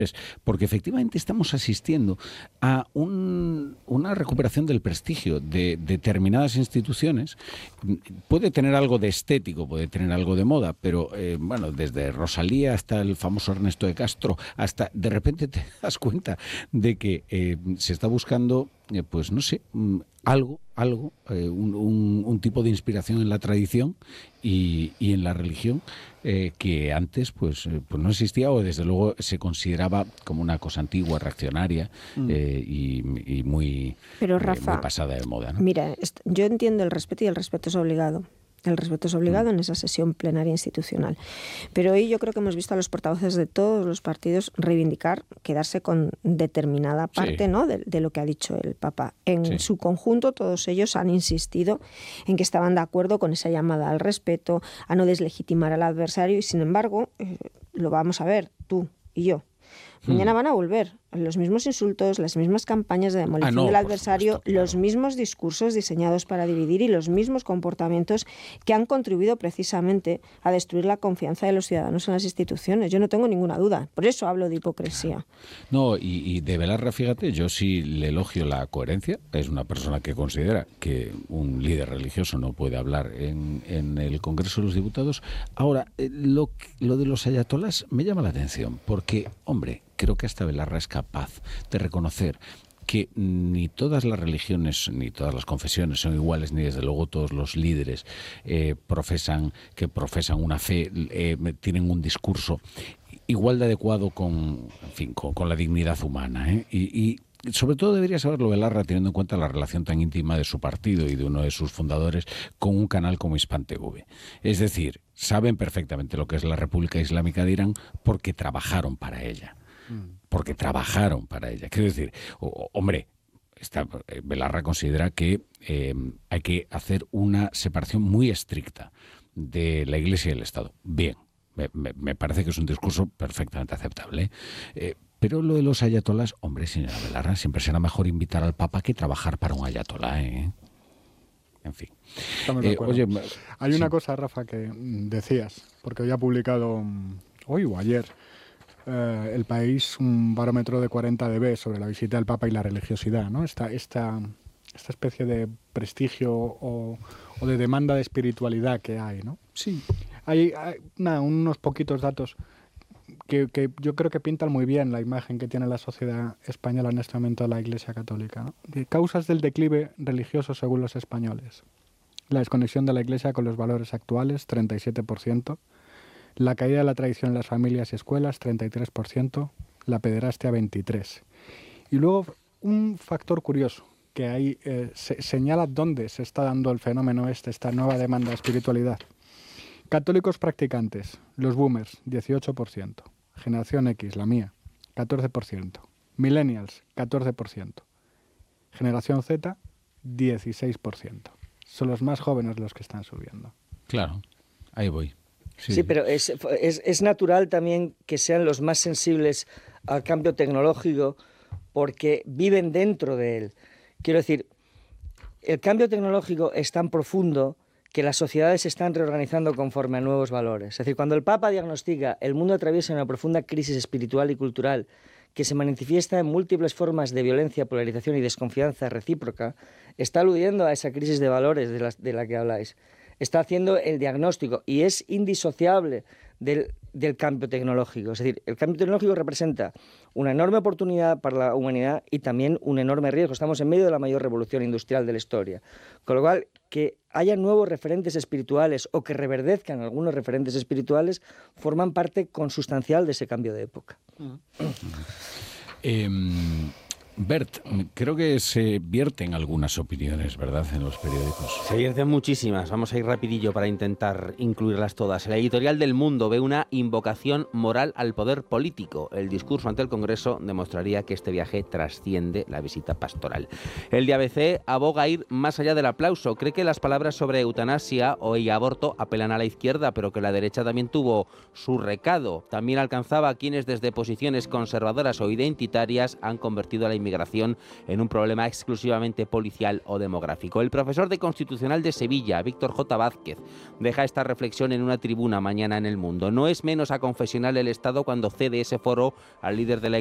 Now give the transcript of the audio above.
Porque efectivamente estamos asistiendo a una recuperación del prestigio de determinadas instituciones. Puede tener algo de estético, puede tener algo de moda, pero bueno, desde Rosalía hasta el famoso Ernesto de Castro, hasta de repente te das cuenta de que se está buscando, pues no sé, algo, un tipo de inspiración en la tradición y en la religión que antes pues no existía, o desde luego se consideraba como una cosa antigua, reaccionaria y muy, Pero Rafa, muy pasada de moda, ¿no? Mira, yo entiendo el respeto, y el respeto es obligado. El respeto es obligado en esa sesión plenaria institucional. Pero hoy yo creo que hemos visto a los portavoces de todos los partidos reivindicar, quedarse con determinada parte, ¿no?, de lo que ha dicho el Papa. En su conjunto, todos ellos han insistido en que estaban de acuerdo con esa llamada al respeto, a no deslegitimar al adversario, y sin embargo, lo vamos a ver, tú y yo. Mañana van a volver los mismos insultos, las mismas campañas de demolición del adversario, supuesto, claro, los mismos discursos diseñados para dividir y los mismos comportamientos que han contribuido precisamente a destruir la confianza de los ciudadanos en las instituciones. Yo no tengo ninguna duda. Por eso hablo de hipocresía. No, y de Belarra, fíjate, yo sí le elogio la coherencia. Es una persona que considera que un líder religioso no puede hablar en el Congreso de los Diputados. Ahora, lo de los ayatolás me llama la atención, porque, hombre, creo que hasta Belarra es capaz de reconocer que ni todas las religiones ni todas las confesiones son iguales, ni desde luego todos los líderes profesan una fe, tienen un discurso igual de adecuado con la dignidad humana, y sobre todo debería saberlo Belarra, teniendo en cuenta la relación tan íntima de su partido y de uno de sus fundadores con un canal como Hispan TV. Es decir, saben perfectamente lo que es la República Islámica de Irán porque trabajaron para ella. Quiero decir, hombre, Belarra considera que hay que hacer una separación muy estricta de la Iglesia y el Estado. Bien, me parece que es un discurso perfectamente aceptable. Pero lo de los ayatolás, hombre, señora Belarra, siempre será mejor invitar al Papa que trabajar para un ayatolá, ¿eh? En fin. Estamos de acuerdo. Hay una cosa, Rafa, que decías, porque hoy ha publicado, hoy o ayer, El País, un barómetro de 40 dB sobre la visita del Papa y la religiosidad, ¿no? Esta especie de prestigio o de demanda de espiritualidad que hay, ¿no? Sí. Hay unos poquitos datos que yo creo que pintan muy bien la imagen que tiene la sociedad española en este momento de la Iglesia Católica, ¿no? De causas del declive religioso según los españoles. La desconexión de la Iglesia con los valores actuales, 37%. La caída de la tradición en las familias y escuelas, 33%. La pederastia, 23%. Y luego un factor curioso que ahí señala dónde se está dando el fenómeno esta nueva demanda de espiritualidad. Católicos practicantes, los boomers, 18%. Generación X, la mía, 14%. Millennials, 14%. Generación Z, 16%. Son los más jóvenes los que están subiendo. Claro, ahí voy. Sí, pero es natural también que sean los más sensibles al cambio tecnológico porque viven dentro de él. Quiero decir, el cambio tecnológico es tan profundo que las sociedades se están reorganizando conforme a nuevos valores. Es decir, cuando el Papa diagnostica el mundo atraviesa una profunda crisis espiritual y cultural que se manifiesta en múltiples formas de violencia, polarización y desconfianza recíproca, está aludiendo a esa crisis de valores de la que habláis. Está haciendo el diagnóstico y es indisociable del cambio tecnológico. Es decir, el cambio tecnológico representa una enorme oportunidad para la humanidad y también un enorme riesgo. Estamos en medio de la mayor revolución industrial de la historia. Con lo cual, que haya nuevos referentes espirituales o que reverdezcan algunos referentes espirituales forman parte consustancial de ese cambio de época. Bert, creo que se vierten algunas opiniones, ¿verdad?, en los periódicos. Se vierten muchísimas. Vamos a ir rapidillo para intentar incluirlas todas. El editorial del Mundo ve una invocación moral al poder político. El discurso ante el Congreso demostraría que este viaje trasciende la visita pastoral. El de ABC aboga ir más allá del aplauso. Cree que las palabras sobre eutanasia o aborto apelan a la izquierda, pero que la derecha también tuvo su recado. También alcanzaba a quienes desde posiciones conservadoras o identitarias han convertido a la inmigración migración en un problema exclusivamente policial o demográfico. El profesor de Constitucional de Sevilla, Víctor J. Vázquez, deja esta reflexión en una tribuna mañana en El Mundo. No es menos aconfesional el Estado cuando cede ese foro al líder de la